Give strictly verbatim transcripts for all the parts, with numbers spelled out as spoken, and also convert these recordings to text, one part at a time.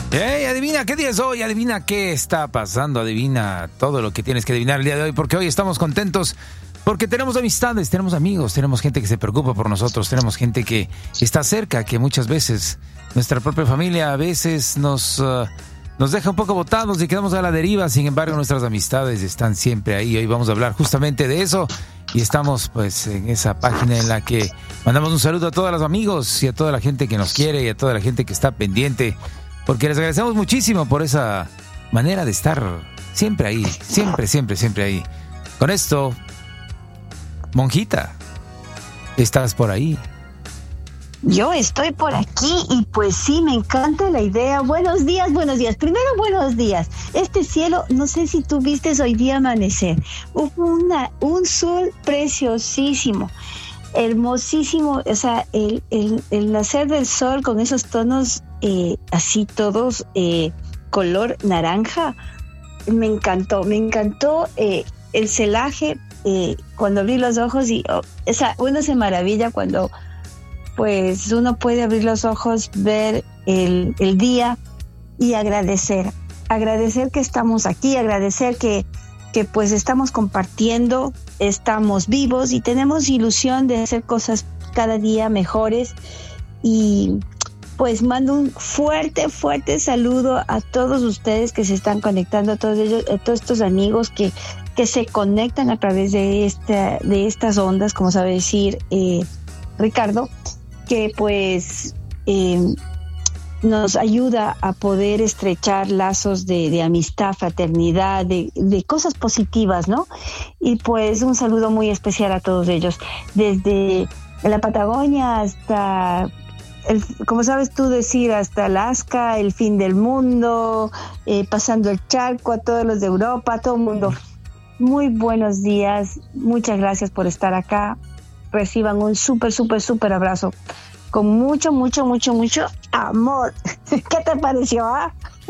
Hey, adivina qué día es hoy, adivina qué está pasando, adivina todo lo que tienes que adivinar el día de hoy, porque hoy estamos contentos, porque tenemos amistades, tenemos amigos, tenemos gente que se preocupa por nosotros, tenemos gente que está cerca, que muchas veces nuestra propia familia a veces nos, uh, nos deja un poco botados y quedamos a la deriva. Sin embargo, nuestras amistades están siempre ahí. Hoy vamos a hablar justamente de eso y estamos pues en esa página en la que mandamos un saludo a todos los amigos y a toda la gente que nos quiere y a toda la gente que está pendiente, porque les agradecemos muchísimo por esa manera de estar siempre ahí, siempre, siempre, siempre ahí. Con esto, Monjita, ¿estás por ahí? Yo estoy por aquí y pues sí, me encanta la idea. Buenos días, buenos días. Primero, buenos días. Este cielo, no sé si tú viste hoy día amanecer. Hubo una, un sol preciosísimo, hermosísimo. O sea, el, el, el nacer del sol con esos tonos eh, así todos eh, color naranja. Me encantó, me encantó eh, el celaje eh, cuando abrí los ojos y oh, esa, uno se maravilla cuando pues uno puede abrir los ojos, ver el, el día y agradecer. Agradecer que estamos aquí, agradecer que, que pues estamos compartiendo, estamos vivos y tenemos ilusión de hacer cosas cada día mejores. Y pues mando un fuerte, fuerte saludo a todos ustedes que se están conectando, a todos ellos, a todos estos amigos que, que se conectan a través de esta, de estas ondas, como sabe decir eh, Ricardo, que pues eh, nos ayuda a poder estrechar lazos de, de amistad, fraternidad, de, de cosas positivas, ¿no? Y pues un saludo muy especial a todos ellos, desde la Patagonia hasta, el, como sabes tú decir, hasta Alaska, el fin del mundo, eh, pasando el charco, a todos los de Europa, a todo el mundo. Muy buenos días, muchas gracias por estar acá. Reciban un súper, súper, súper abrazo con mucho, mucho, mucho, mucho amor. ¿Qué te pareció, ah?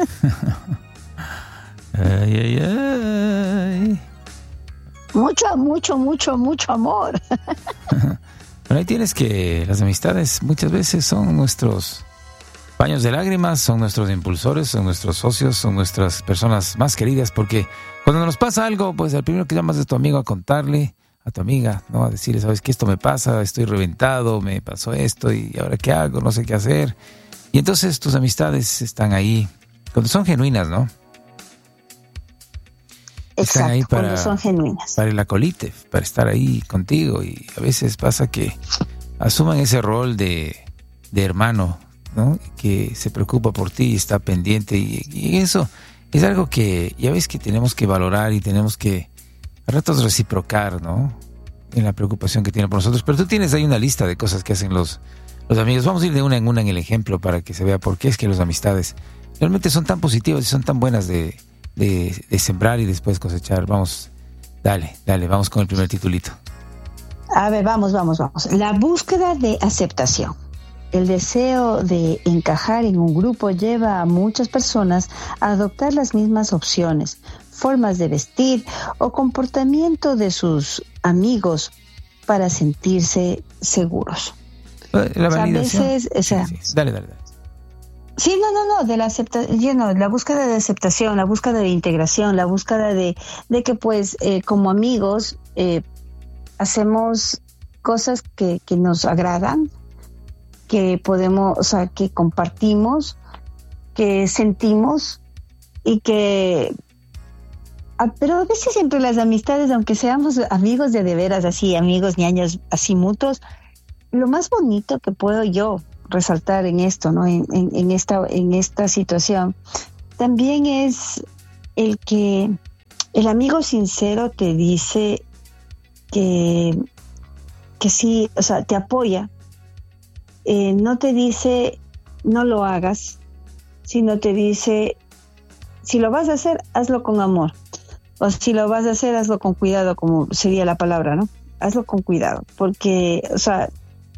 Ay, ay, ay. Mucho, mucho, mucho, mucho amor. Bueno, ahí tienes que las amistades muchas veces son nuestros paños de lágrimas, son nuestros impulsores, son nuestros socios, son nuestras personas más queridas, porque cuando nos pasa algo, pues el primero que llamas es tu amigo a contarle, a tu amiga, ¿no? A decirle, sabes que esto me pasa, estoy reventado, me pasó esto y ahora qué hago, no sé qué hacer. Y entonces tus amistades están ahí, cuando son genuinas, ¿no? Exacto, están ahí para, cuando son genuinas. Para el acolite, para estar ahí contigo. Y a veces pasa que asuman ese rol de, de hermano, ¿no? Que se preocupa por ti y está pendiente. Y, y eso es algo que ya ves que tenemos que valorar y tenemos que a ratos reciprocar, ¿no? En la preocupación que tiene por nosotros. Pero tú tienes ahí una lista de cosas que hacen los, los amigos. Vamos a ir de una en una en el ejemplo para que se vea por qué es que las amistades realmente son tan positivas y son tan buenas de, de, de sembrar y después cosechar. Vamos, dale, dale, vamos con el primer titulito. A ver, vamos, vamos, vamos. La búsqueda de aceptación. El deseo de encajar en un grupo lleva a muchas personas a adoptar las mismas opciones, formas de vestir o comportamiento de sus amigos para sentirse seguros. La validación. O sea, a veces, o sea, sí, sí. Dale, dale, dale. Sí, no, no, no, de la aceptación, no, la búsqueda de aceptación, la búsqueda de integración, la búsqueda de, de que pues eh, como amigos eh, hacemos cosas que, que nos agradan, que podemos, o sea, que compartimos, que sentimos y que, a, pero a veces entre las amistades, aunque seamos amigos de de veras, así, amigos ñaños, así mutuos, lo más bonito que puedo yo resaltar en esto, ¿no? En, en, en esta, en esta situación, también es el que el amigo sincero te dice que, que sí, o sea, te apoya. Eh, no te dice no lo hagas, sino te dice si lo vas a hacer, hazlo con amor, o si lo vas a hacer, hazlo con cuidado, como sería la palabra, ¿no? Hazlo con cuidado, porque, o sea,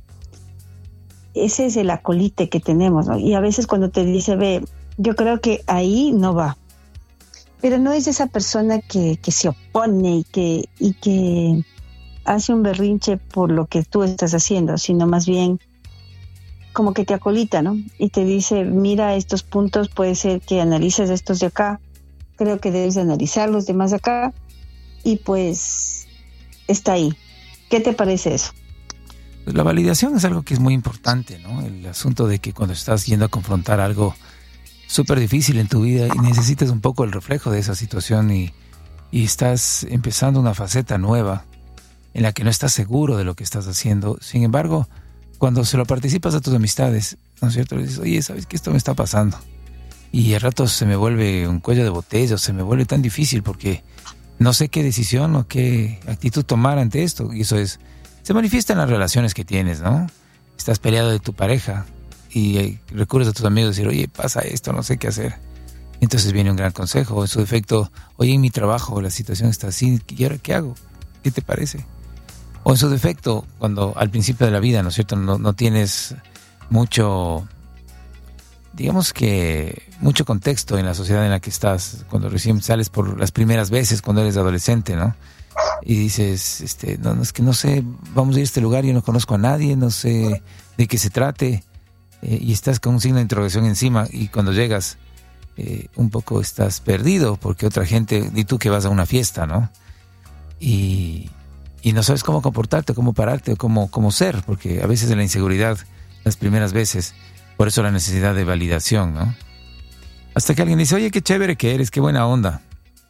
ese es el acolite que tenemos, ¿no? Y a veces cuando te dice, ve, yo creo que ahí no va, pero no es esa persona que, que se opone y que, y que hace un berrinche por lo que tú estás haciendo, sino más bien como que te acolita, ¿no? Y te dice, mira, estos puntos puede ser que analices estos de acá, creo que debes analizar los demás acá, y pues está ahí. ¿Qué te parece eso? Pues la validación es algo que es muy importante, ¿no? El asunto de que cuando estás yendo a confrontar algo súper difícil en tu vida y necesitas un poco el reflejo de esa situación y, y estás empezando una faceta nueva en la que no estás seguro de lo que estás haciendo. Sin embargo, cuando se lo participas a tus amistades, ¿no es cierto? Le dices, oye, ¿sabes qué? Esto me está pasando. Y a ratos se me vuelve un cuello de botella, se me vuelve tan difícil porque no sé qué decisión o qué actitud tomar ante esto. Y eso es, se manifiesta en las relaciones que tienes, ¿no? Estás peleado de tu pareja y recurres a tus amigos y decir, oye, pasa esto, no sé qué hacer. Entonces viene un gran consejo. O en su defecto, oye, en mi trabajo la situación está así, ¿y ahora qué hago? ¿Qué te parece? O en su defecto, cuando al principio de la vida, ¿no es cierto?, no, no tienes mucho, digamos que, mucho contexto en la sociedad en la que estás, cuando recién sales por las primeras veces, cuando eres adolescente, ¿no? Y dices, este, no, no, es que no sé, vamos a ir a este lugar, yo no conozco a nadie, no sé de qué se trate, eh, y estás con un signo de interrogación encima, y cuando llegas, eh, un poco estás perdido, porque otra gente, y tú que vas a una fiesta, ¿no? Y... y no sabes cómo comportarte, cómo pararte, cómo, cómo ser, porque a veces de la inseguridad, las primeras veces, por eso la necesidad de validación, ¿no? Hasta que alguien dice, oye, qué chévere que eres, qué buena onda.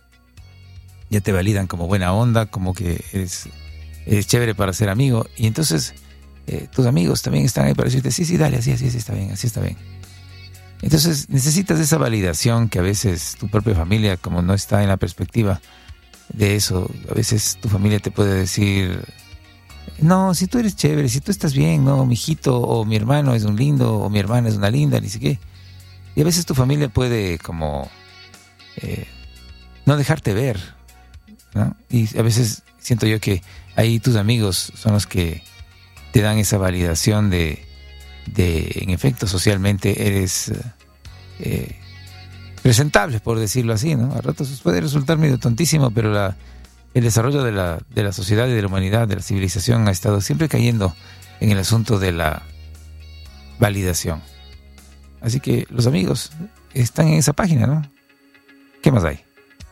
Ya te validan como buena onda, como que eres, eres chévere para ser amigo, y entonces eh, tus amigos también están ahí para decirte, sí, sí, dale, así, así, así está bien, así está bien. Entonces necesitas esa validación que a veces tu propia familia, como no está en la perspectiva de eso, a veces tu familia te puede decir, no, si tú eres chévere, si tú estás bien, no, mi hijito o mi hermano es un lindo o mi hermana es una linda, ni siquiera. Y a veces tu familia puede como eh, no dejarte ver, ¿no? Y a veces siento yo que ahí tus amigos son los que te dan esa validación de, de en efecto, socialmente eres eh, presentable, por decirlo así, ¿no? A ratos puede resultar medio tontísimo, pero la, el desarrollo de la, de la sociedad y de la humanidad, de la civilización, ha estado siempre cayendo en el asunto de la validación. Así que los amigos están en esa página, ¿no? ¿Qué más hay?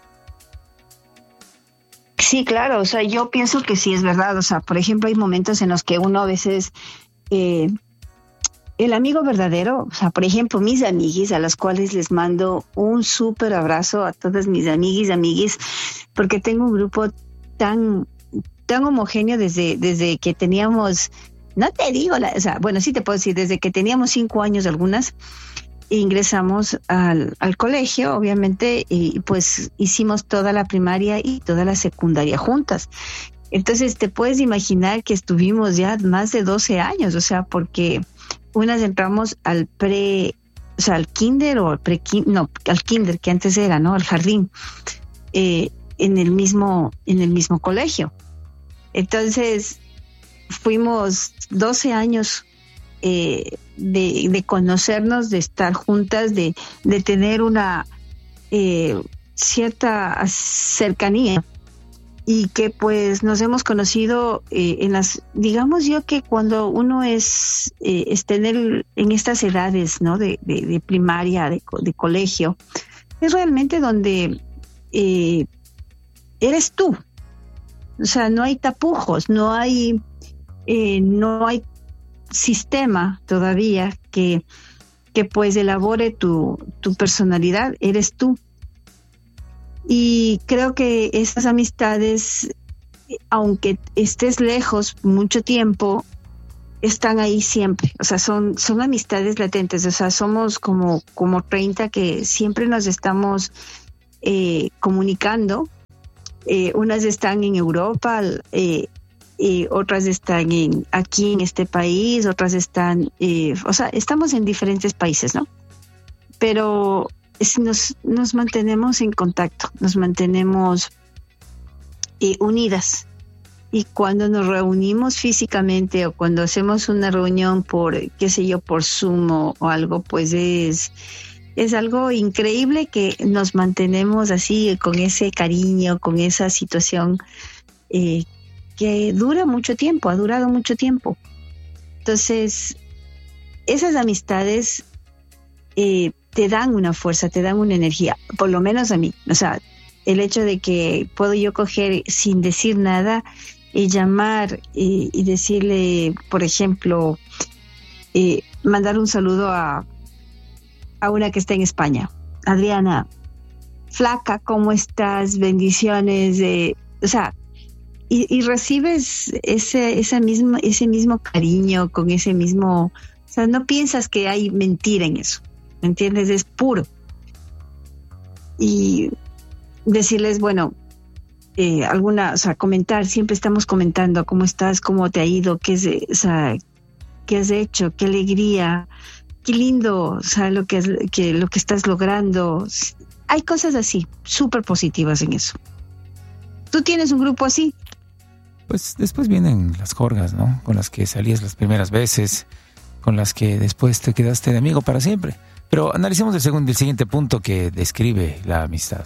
Sí, claro, o sea, yo pienso que sí es verdad, o sea, por ejemplo, hay momentos en los que uno a veces... Eh, El amigo verdadero, o sea, por ejemplo, mis amiguis, a las cuales les mando un súper abrazo a todas mis amiguis, amiguis, porque tengo un grupo tan, tan homogéneo desde, desde que teníamos, no te digo, la, o sea, bueno, sí te puedo decir, desde que teníamos cinco años algunas, ingresamos al, al colegio, obviamente, y pues hicimos toda la primaria y toda la secundaria juntas. Entonces te puedes imaginar que estuvimos ya más de doce años, o sea, porque unas entramos al pre, o sea, al kinder o al pre, no, al kinder que antes era, ¿no? Al jardín, eh, en el mismo, en el mismo colegio. Entonces fuimos doce años eh, de, de conocernos, de estar juntas, de, de tener una eh, cierta cercanía. Y que pues nos hemos conocido eh, en las, digamos yo que cuando uno es, eh, está en, el, en estas edades, ¿no? De, de, de primaria, de, de colegio, es realmente donde eh, eres tú. O sea, no hay tapujos, no hay, eh, no hay sistema todavía que, que pues elabore tu, tu personalidad, eres tú. Y creo que estas amistades, aunque estés lejos mucho tiempo, están ahí siempre. O sea, son, son amistades latentes. O sea, somos como, como treinta que siempre nos estamos eh, comunicando. Eh, unas están en Europa, eh, eh, otras están en, aquí en este país, otras están... Eh, o sea, estamos en diferentes países, ¿no? Pero... Nos, nos mantenemos en contacto, nos mantenemos eh, unidas. Y cuando nos reunimos físicamente o cuando hacemos una reunión por, qué sé yo, por Zoom o, o algo, pues es, es algo increíble que nos mantenemos así, con ese cariño, con esa situación eh, que dura mucho tiempo, ha durado mucho tiempo. Entonces, esas amistades eh, te dan una fuerza, te dan una energía, por lo menos a mí. O sea, el hecho de que puedo yo coger sin decir nada y llamar y, y decirle, por ejemplo, eh, mandar un saludo a, a una que está en España. Adriana, flaca, ¿cómo estás? Bendiciones. Eh, o sea, y, y recibes ese, ese, mismo, ese mismo cariño, con ese mismo... O sea, no piensas que hay mentira en eso, ¿me entiendes? Es puro. Y decirles, bueno, eh, alguna, o sea, comentar, siempre estamos comentando cómo estás, cómo te ha ido, qué, es, o sea, qué has hecho, qué alegría, qué lindo, o sea, lo que, que, lo que estás logrando. Hay cosas así, súper positivas en eso. ¿Tú tienes un grupo así? Pues después vienen las jorgas, ¿no? Con las que salías las primeras veces, con las que después te quedaste de amigo para siempre. Pero analicemos el, segundo, el siguiente punto que describe la amistad.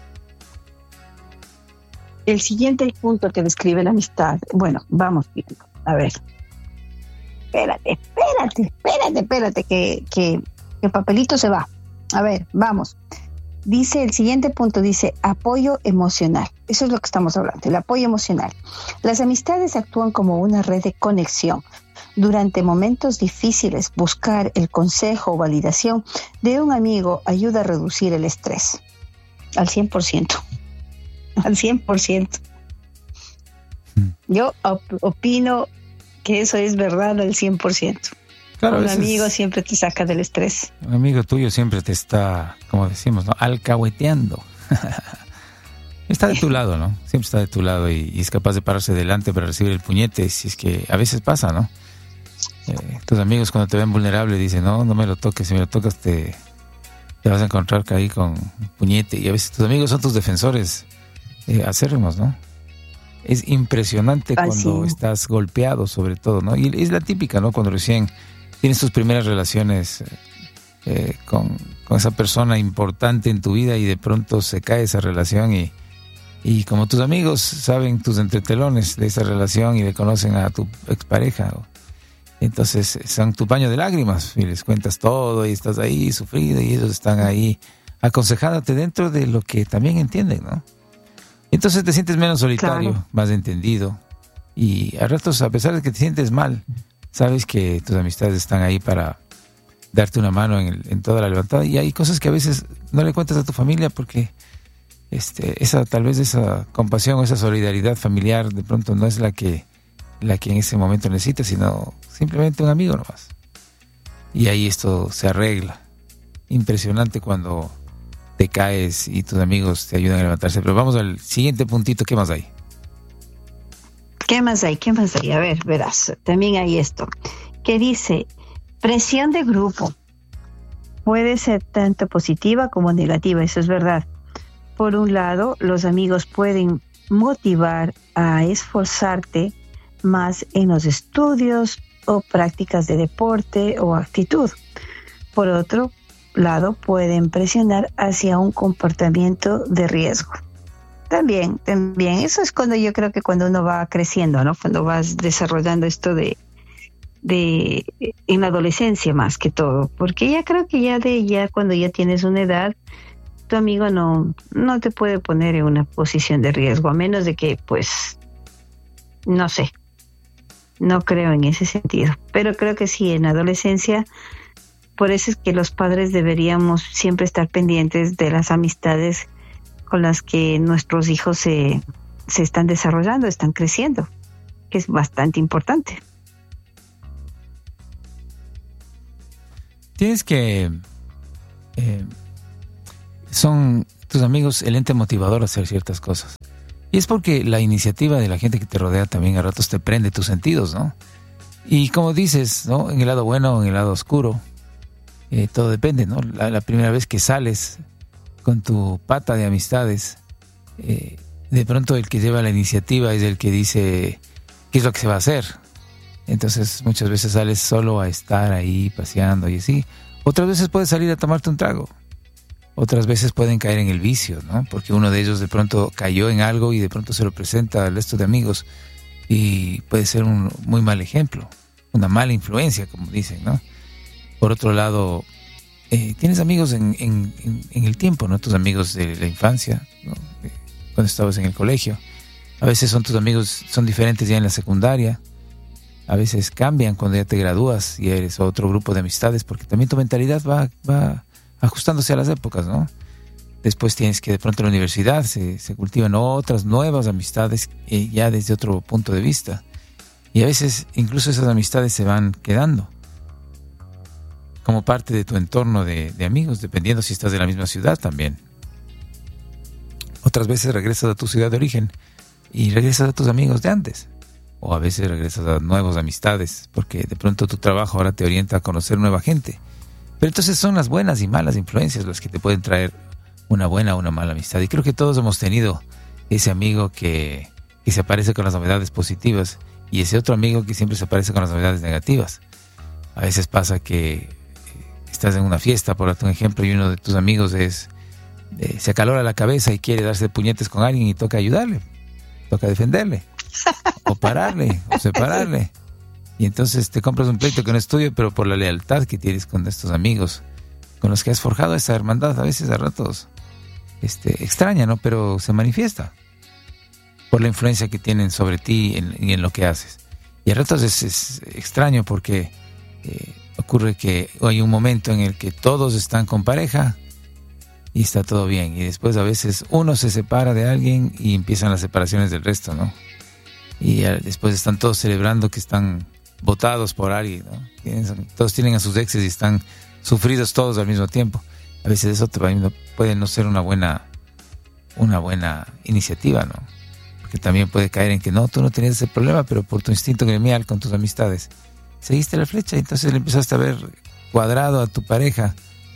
El siguiente punto que describe la amistad. Bueno, vamos viendo. A ver. Espérate, espérate, espérate, espérate, que, que, que el papelito se va. A ver, vamos. Dice, el siguiente punto dice apoyo emocional. Eso es lo que estamos hablando, el apoyo emocional. Las amistades actúan como una red de conexión. Durante momentos difíciles, buscar el consejo o validación de un amigo ayuda a reducir el estrés. Al cien por ciento. Al cien por ciento. Yo op- opino que eso es verdad al cien por ciento. Claro, un amigo siempre te saca del estrés. Un amigo tuyo siempre te está, como decimos, ¿no? Alcahueteando. Está de tu lado, ¿no? Siempre está de tu lado y, y es capaz de pararse delante para recibir el puñete. Si es que a veces pasa, ¿no? Eh, tus amigos cuando te ven vulnerable dicen, no, no me lo toques. Si me lo tocas te, te vas a encontrar ahí con un puñete. Y a veces tus amigos son tus defensores eh, acérrimos, ¿no? Es impresionante Ay, cuando sí. estás golpeado, sobre todo, ¿no? Y es la típica, ¿no? Cuando recién tienes tus primeras relaciones eh, con, con esa persona importante en tu vida y de pronto se cae esa relación y, y como tus amigos saben tus entretelones de esa relación y le conocen a tu expareja, entonces son tu paño de lágrimas y les cuentas todo y estás ahí sufrido y ellos están ahí aconsejándote dentro de lo que también entienden, ¿no? Entonces te sientes menos solitario, claro, más entendido y a ratos, a pesar de que te sientes mal, sabes que tus amistades están ahí para darte una mano en, el, en toda la levantada y hay cosas que a veces no le cuentas a tu familia porque este, esa tal vez esa compasión o esa solidaridad familiar de pronto no es la que la que en ese momento necesitas, sino simplemente un amigo nomás. Y ahí esto se arregla. Impresionante cuando te caes y tus amigos te ayudan a levantarse. Pero vamos al siguiente puntito. ¿Qué más hay? ¿Qué más hay? ¿Qué más hay? A ver, verás. También hay esto. Que dice, presión de grupo. Puede ser tanto positiva como negativa. Eso es verdad. Por un lado, los amigos pueden motivar a esforzarte más en los estudios o prácticas de deporte o actitud. Por otro lado, pueden presionar hacia un comportamiento de riesgo. También, también, eso es cuando yo creo que cuando uno va creciendo, ¿no? Cuando vas desarrollando esto de, de en la adolescencia más que todo, porque ya creo que ya de ya cuando ya tienes una edad, tu amigo no, no te puede poner en una posición de riesgo, a menos de que, pues, no sé, no creo en ese sentido, pero creo que sí, en la adolescencia. Por eso es que los padres deberíamos siempre estar pendientes de las amistades con las que nuestros hijos se, se están desarrollando, están creciendo, que es bastante importante. Tienes que... Eh, son tus amigos el ente motivador a hacer ciertas cosas. Y es porque la iniciativa de la gente que te rodea también a ratos te prende tus sentidos, ¿no? Y como dices, ¿no? En el lado bueno o en el lado oscuro, eh, todo depende, ¿no? La, la primera vez que sales con tu pata de amistades, eh, de pronto el que lleva la iniciativa es el que dice qué es lo que se va a hacer. Entonces muchas veces sales solo a estar ahí paseando y así. Otras veces puedes salir a tomarte un trago. Otras veces pueden caer en el vicio, ¿no? Porque uno de ellos de pronto cayó en algo y de pronto se lo presenta al resto de amigos y puede ser un muy mal ejemplo, una mala influencia, como dicen, ¿no? Por otro lado, eh, tienes amigos en, en, en, en el tiempo, ¿no? Tus amigos de la infancia, ¿no? Eh, cuando estabas en el colegio. A veces son tus amigos, son diferentes ya en la secundaria. A veces cambian cuando ya te gradúas y eres otro grupo de amistades, porque también tu mentalidad va, va ajustándose a las épocas, ¿no? Después tienes que de pronto en la universidad se, se cultivan otras nuevas amistades eh, ya desde otro punto de vista. Y a veces incluso esas amistades se van quedando como parte de tu entorno de, de amigos, dependiendo si estás de la misma ciudad también. Otras veces regresas a tu ciudad de origen y regresas a tus amigos de antes. O a veces regresas a nuevas amistades, porque de pronto tu trabajo ahora te orienta a conocer nueva gente. Pero entonces son las buenas y malas influencias las que te pueden traer una buena o una mala amistad. Y creo que todos hemos tenido ese amigo que, que se aparece con las novedades positivas y ese otro amigo que siempre se aparece con las novedades negativas. A veces pasa que estás en una fiesta, por darte un ejemplo, y uno de tus amigos es eh, se acalora la cabeza y quiere darse puñetes con alguien y toca ayudarle, toca defenderle, o pararle, o separarle. Y entonces te compras un pleito que no es tuyo, pero por la lealtad que tienes con estos amigos, con los que has forjado esa hermandad, a veces a ratos este, extraña, ¿no? Pero se manifiesta por la influencia que tienen sobre ti y en, y en lo que haces. Y a ratos es, es extraño porque eh, ocurre que hay un momento en el que todos están con pareja y está todo bien. Y después a veces uno se separa de alguien y empiezan las separaciones del resto, ¿no? Y después están todos celebrando que están votados por alguien, ¿no? Tienen, todos tienen a sus exes y están sufridos todos al mismo tiempo. A veces eso te puede no ser una buena, una buena iniciativa, ¿no? Porque también puede caer en que no, tú no tenías ese problema, pero por tu instinto gremial con tus amistades seguiste la flecha y entonces le empezaste a ver cuadrado a tu pareja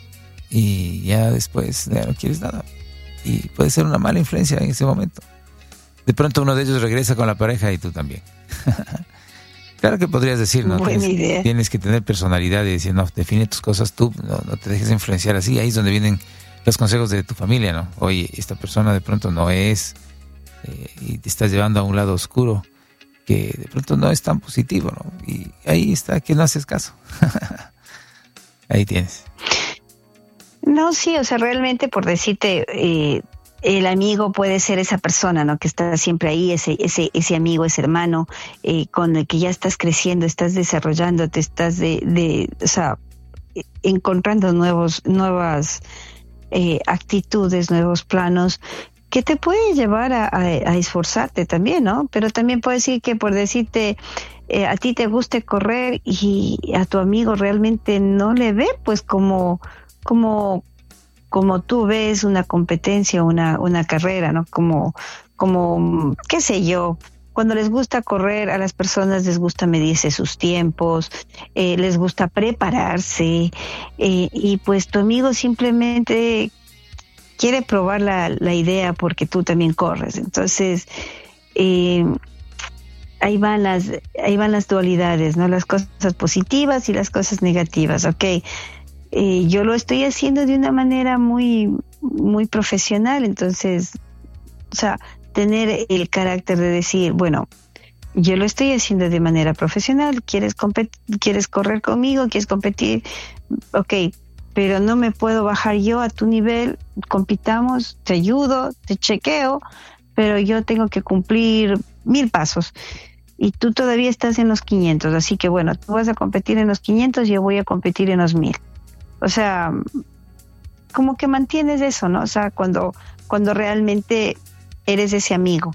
y ya después ya no quieres nada. Y puede ser una mala influencia en ese momento. De pronto uno de ellos regresa con la pareja y tú también. Claro que podrías decir, ¿no? Buena tienes, idea. Tienes que tener personalidad y decir, no, define tus cosas tú, no, no te dejes influenciar así. Ahí es donde vienen los consejos de tu familia, ¿no? Oye, esta persona de pronto no es, eh, y te estás llevando a un lado oscuro que de pronto no es tan positivo, ¿no? Y ahí está que no haces caso. Ahí tienes. No, sí, o sea, realmente por decirte, eh, el amigo puede ser esa persona, ¿no? Que está siempre ahí, ese ese ese amigo, ese hermano, eh, con el que ya estás creciendo, estás desarrollándote, estás de, de o sea, encontrando nuevos, nuevas eh, actitudes, nuevos planos, que te puede llevar a, a, a esforzarte también, ¿no? Pero también puede decir que por decirte, eh, a ti te guste correr y a tu amigo realmente no le ve, pues como, como, como tú ves una competencia, una, una carrera, ¿no? Como, como, qué sé yo, cuando les gusta correr, a las personas les gusta medirse sus tiempos, eh, les gusta prepararse, eh, y pues tu amigo simplemente quiere probar la, la idea porque tú también corres. Entonces, eh, ahí van las, ahí van las dualidades, ¿no? Las cosas positivas y las cosas negativas, ¿ok? Eh, yo lo estoy haciendo de una manera muy, muy profesional, entonces, o sea, tener el carácter de decir, bueno, yo lo estoy haciendo de manera profesional, ¿quieres compet- quieres correr conmigo? ¿Quieres competir? Ok, pero no me puedo bajar yo a tu nivel, compitamos, te ayudo, te chequeo, pero yo tengo que cumplir mil pasos y tú todavía estás en los quinientos, así que bueno, tú vas a competir en los quinientos y yo voy a competir en los mil. O sea, como que mantienes eso, ¿no? O sea, cuando, cuando realmente eres ese amigo.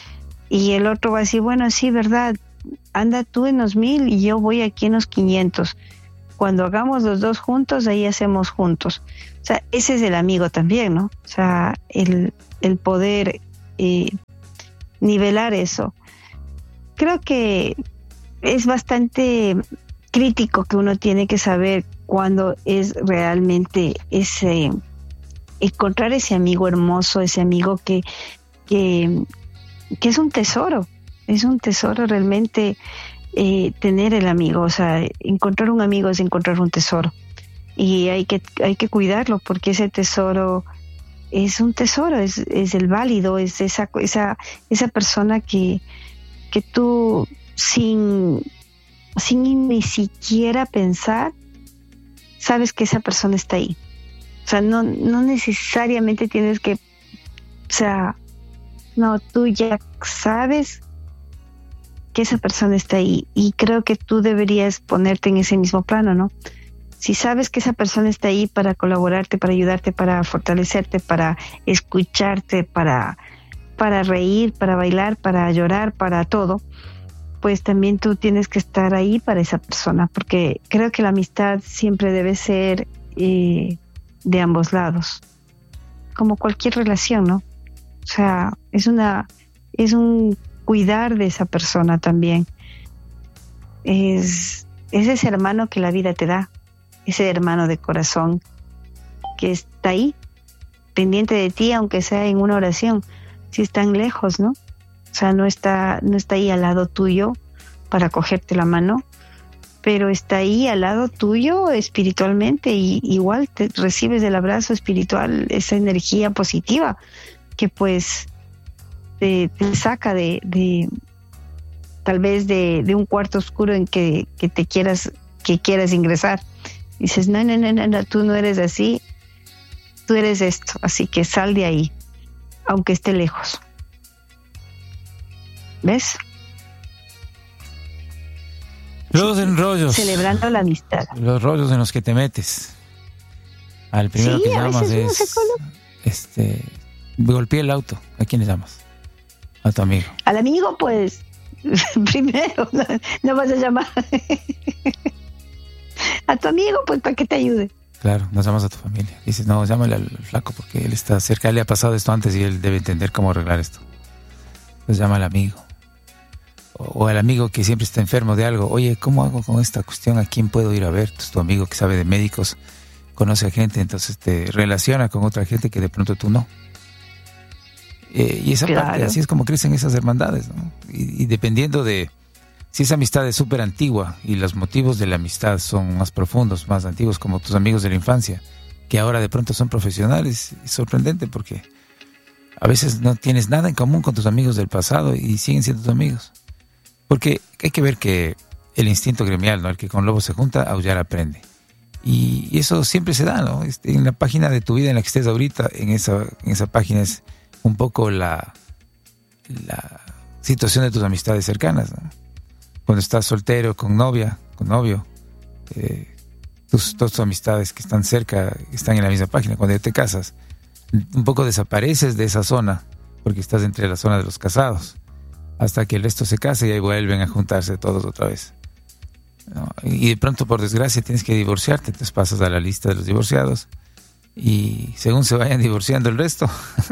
Y el otro va a decir, bueno, sí, verdad, anda tú en los mil y yo voy aquí en los quinientos. Cuando hagamos los dos juntos, ahí hacemos juntos. O sea, ese es el amigo también, ¿no? O sea, el, el poder eh, nivelar eso. Creo que es bastante crítico que uno tiene que saber cuándo es realmente ese, encontrar ese amigo hermoso, ese amigo que, que, que es un tesoro, es un tesoro realmente. Eh, tener el amigo, o sea, encontrar un amigo es encontrar un tesoro y hay que hay que cuidarlo porque ese tesoro es un tesoro, es, es el válido, es esa esa esa persona que que tú sin sin ni siquiera pensar sabes que esa persona está ahí. O sea, no, no necesariamente tienes que, o sea, no, tú ya sabes que esa persona está ahí, y creo que tú deberías ponerte en ese mismo plano, ¿no? Si sabes que esa persona está ahí para colaborarte, para ayudarte, para fortalecerte, para escucharte, para, para reír, para bailar, para llorar, para todo, pues también tú tienes que estar ahí para esa persona, porque creo que la amistad siempre debe ser eh, de ambos lados, como cualquier relación, ¿no? O sea, es una, es un cuidar de esa persona también. Es, es ese hermano que la vida te da, ese hermano de corazón que está ahí, pendiente de ti, aunque sea en una oración, si están lejos, ¿no? O sea, no está, no está ahí al lado tuyo para cogerte la mano, pero está ahí al lado tuyo espiritualmente, y igual te recibes del abrazo espiritual esa energía positiva que pues te, te saca de, de tal vez de, de un cuarto oscuro en que, que te quieras, que quieras ingresar. Dices, no, no, no, no, no, tú no eres así, tú eres esto, así que sal de ahí, aunque esté lejos. ¿Ves? Los enrollos. Celebrando la amistad. Los rollos en los que te metes. Al primero sí, que llamas es... No este, golpeé el auto. ¿A quién le llamas? A tu amigo. Al amigo, pues, primero, no, no vas a llamar. A tu amigo, pues, para que te ayude. Claro, no llamas a tu familia. Dices, no, llámale al flaco porque él está cerca. Él le ha pasado esto antes y él debe entender cómo arreglar esto. Pues llama al amigo. O, o al amigo que siempre está enfermo de algo. Oye, ¿cómo hago con esta cuestión? ¿A quién puedo ir a ver? Entonces, tu amigo que sabe de médicos, conoce a gente, entonces te relaciona con otra gente que de pronto tú no. Eh, y esa claro. parte, así es como crecen esas hermandades, ¿no? Y, y dependiendo de si esa amistad es súper antigua y los motivos de la amistad son más profundos, más antiguos, como tus amigos de la infancia, que ahora de pronto son profesionales, es sorprendente porque a veces no tienes nada en común con tus amigos del pasado y siguen siendo tus amigos. Porque hay que ver que el instinto gremial, ¿no? El que con lobo se junta, aullar aprende. Y eso siempre se da, ¿no? Este, en la página de tu vida en la que estés ahorita, en esa, en esa página es un poco la, la situación de tus amistades cercanas, ¿no? Cuando estás soltero, con novia, con novio, eh, tus, todas tus amistades que están cerca están en la misma página. Cuando ya te casas, un poco desapareces de esa zona porque estás entre la zona de los casados hasta que el resto se case y ahí vuelven a juntarse todos otra vez, ¿no? Y de pronto, por desgracia, tienes que divorciarte, entonces pasas a la lista de los divorciados y según se vayan divorciando el resto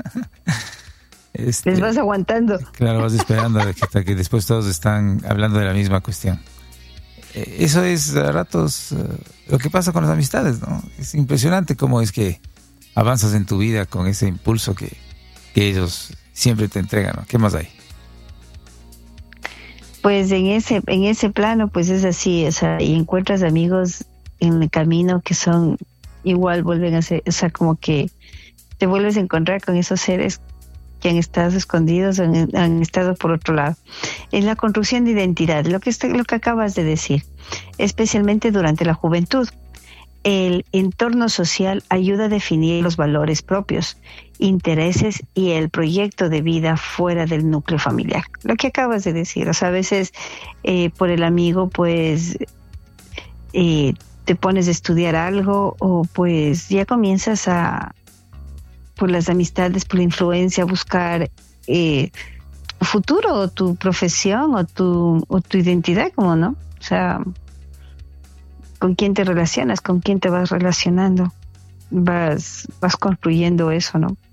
este, les vas aguantando. Claro, vas esperando hasta que después todos están hablando de la misma cuestión. Eso es a ratos uh, lo que pasa con las amistades, ¿no? Es impresionante cómo es que avanzas en tu vida con ese impulso que, que ellos siempre te entregan, ¿no? ¿Qué más hay? Pues en ese en ese plano, pues es así, o sea, y encuentras amigos en el camino que son igual, vuelven a ser, o sea, como que te vuelves a encontrar con esos seres que han estado escondidos o han, han estado por otro lado. Es la construcción de identidad, lo que está, lo que acabas de decir, especialmente durante la juventud. El entorno social ayuda a definir los valores propios, intereses y el proyecto de vida fuera del núcleo familiar. Lo que acabas de decir, o sea, a veces eh, por el amigo, pues eh, te pones a estudiar algo o pues ya comienzas a, por las amistades, por la influencia, a buscar eh, tu futuro o tu profesión o tu, o tu identidad, como no, o sea, con quién te relacionas, con quién te vas relacionando, vas, vas construyendo eso, ¿no?